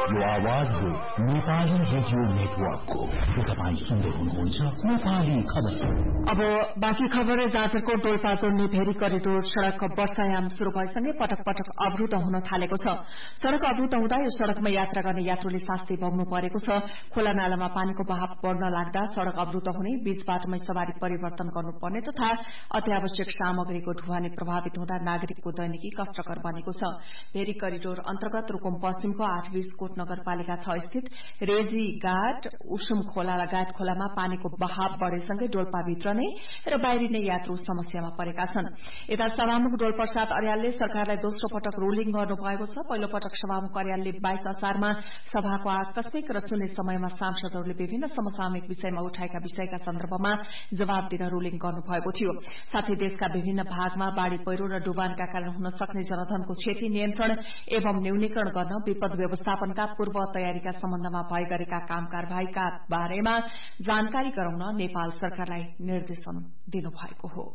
यो आवाज हो नेपाली रेडियो नेटवर्कको। तपाईँ सुन्दै हुनुहुन्छ नेपाली खबर। अब बाँकी खबर। जाजरकोट डोल्पा जोड्ने भेरी करिडोर सड़क वर्षायाम शुरू भएसँगै पटक पटक अवरूद्ध हुन थालेको छ। सड़क अवरूद्ध हुँदा यो सड़कमा यात्रा गर्ने यात्रुले शास्ति भोग्नु परेको छ। खोला नालामा पानीको बहाव बढ़न लाग्दा सड़क अवरूद्ध हुने, बीच बाटोमै सवारी परिवर्तन गर्नुपर्ने तथा अत्यावश्यक सामग्रीको ढुवानी प्रभावित हुँदा नागरिकको दैनिकी कष्टकर बनेको छ। भेरी करिडोर अन्तर्गत रूकुम पश्चिमको 820 कोट नगरपालिका 6 स्थित रेजी घाट, उसुम खोला लगायत खोलामा पानीको बहाव बढ़ेसँगै डोल्पाभित्र नै र बाहिरी नै यात्रु समस्यामा परेका छन्। यता सभामुख डोलप्रसाद अर्यालले सरकारलाई दोस्रो पटक रूलिङ गर्नुभएको छ। पहिलो पटक सभामुख अर्यालले 22 असारमा सभाको आकस्मिक र शून्य समयमा सांसदहरूले विभिन्न समसामयिक विषयमा उठाएका विषयका सन्दर्भमा जवाब दिन रूलिङ गर्नुभएको थियो। साथै देशका विभिन्न भागमा बाढ़ी पहिरो र डुबानका कारण हुन सक्ने जनधनको क्षति नियन्त्रण एवं न्यूनीकरण गर्न विपद व्यवस्थापनका पूर्व तयारीका सम्बन्धमा भए गरेका काम कारबाहीका बारेमा जानकारी गराउन नेपाल सरकारलाई निर्देशन दिनुभएको हो।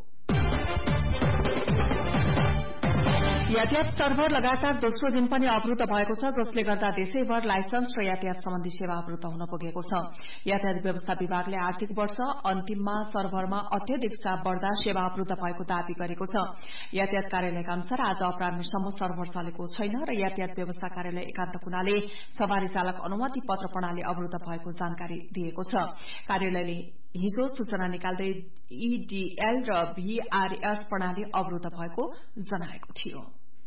यातायात सर्भर लगातार दोस्रो दिन पनि अवरूद्ध भएको छ, जसले गर्दा देशैभर लाइसेन्स र यातायात सम्बन्धी सेवा अवरूद्ध हुन पुगेको छ। यातायात व्यवस्था विभागले आर्थिक वर्ष अन्तिममा सर्भरमा अत्यधिक चाप बढ़दा सेवा अवरूद्ध भएको दावी गरेको छ। यातायात कार्यालयका अनुसार आज अपराह्नसम्म सर्भर चलेको छैन र यातायात व्यवस्था कार्यालय एकान्त कुनाले सवारी चालक अनुमति पत्र प्रणाली अवरूद्ध भएको जानकारी दिएको छ। कार्यालयले हिजो सूचना निकाल्दै ईडीएल र भीआरएस प्रणाली अवरूद्ध भएको जनाएको थियो।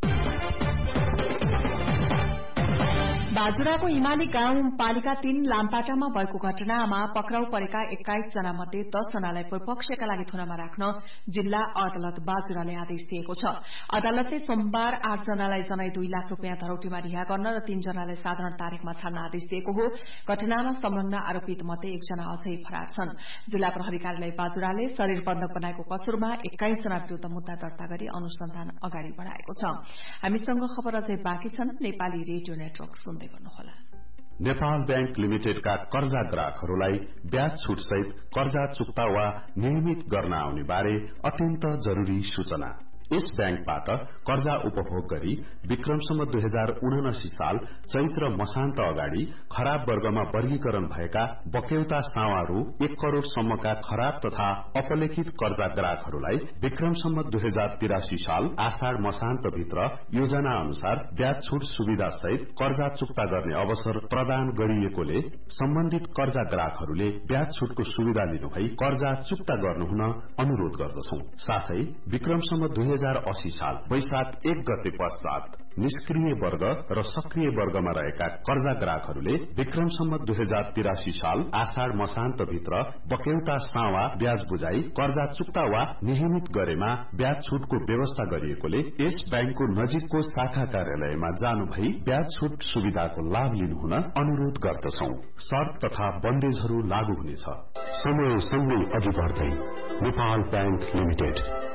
बाजुराको हिमाली गाउँपालिका 3 लामपाटामा भएको घटनामा पक्राउ परेका 21 जना मध्ये 10 जनालाई पक्षका लागि थुनामा राख्न जिल्ला अदालत बाजुराले आदेश दिएको छ। अदालतले सोमबार 8 जनालाई जनाई 2 लाख रूपियाँ धरौटीमा रिहा गर्न र 3 जनालाई साधारण तारिखमा छाड्न आदेश दिएको हो। घटनामा संलग्न आरोपित मध्ये 1 जना अझै फरार छन्। जिल्ला प्रहरी कार्यालय बाजुराले शरीर बन्धक बनाएको कसुरमा 21 जना विरूद्ध मुद्दा दर्ता गरी अनुसन्धान अगाडि बढ़ाएको छ। हामीसँग खबर अझै बाँकी छन्। नेपाली रेडियो नेटवर्क सुन्दै गर्नुहोला। नेपाल बैंक लिमिटेडका कर्जा ग्राहकहरूलाई ब्याज छुट सहित कर्जा चुक्ता वा नियमित गर्न आउने बारे अत्यन्त जरूरी सूचना। यस बैंकबाट कर्जा उपभोग गरी विक्रमसम्म 2079 साल चैत्र मसान्त अगाडि खराब वर्गमा वर्गीकरण भएका बक्यौता सावारू 1 करोड़ सम्मका खराब तथा अपलेखित कर्जा ग्राहकहरूलाई विक्रमसम्म 2083 साल आषाढ़ मसान्त भित्र योजना अनुसार ब्याज छुट सुविधा सहित कर्जा चुक्ता गर्ने अवसर प्रदान गरिएकोले सम्बन्धित कर्जा ग्राहकहरूले ब्याज छुटको सुविधा लिनुभई कर्जा चुक्ता गर्नुहुन अनुरोध गर्दछौं। साथै विक्रमसम्म 2080 साल वैशाख 1 गते पश्चात निष्क्रिय वर्ग र सक्रिय वर्गमा रहेका कर्जा ग्राहकहरूले विक्रमसम्म 2083 साल आषाढ़ मसान्त भित्र बक्यौता सावा ब्याज बुझाई कर्जा चुक्ता वा नियमित गरेमा ब्याज छुटको व्यवस्था गरिएकोले यस बैंकको नजिकको शाखा कार्यालयमा जानु भई ब्याज छुट सुविधाको लाभ लिनुहुन अनुरोध गर्दछौं। शर्त तथा बन्देजहरू लागू हुनेछ। समय सँगै अघि बढ्दै नेपाल बैंक लिमिटेड